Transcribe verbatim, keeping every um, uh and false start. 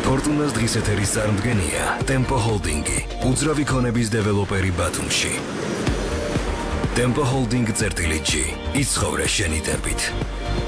ფორტუნას დღის ეთერის წარმდგენია Tempo Holding-ი, უძრავი ქონების დეველოპერი ბათუმში. Tempo Holding წერტილი G, იცხოვრე შენი ტერპით.